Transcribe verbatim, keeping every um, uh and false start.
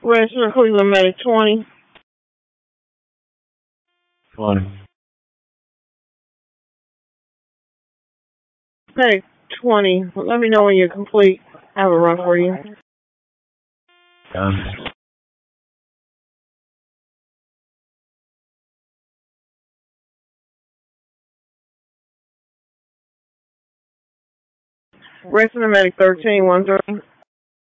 Register Cleveland Medic twenty. twenty. Medic twenty. Let me know when you're complete. I have a run for you. Done. Register Medic thirteen one three.